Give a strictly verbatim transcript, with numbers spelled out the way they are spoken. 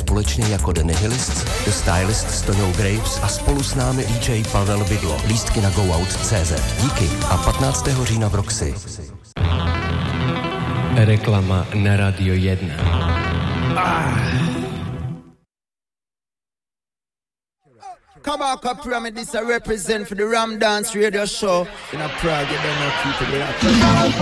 společně jako The Nihilists, The Stylists s Toňou Graves a spolu s námi D J Pavel Bydlo. Lístky na goout tečka cé zet. Díky a patnáctého října v Roxy. Reklama na Radio jedna. Ah. Kabaka Pyramid, this I represent for the Ram Dance Radio Show in a Prague. You don't know people.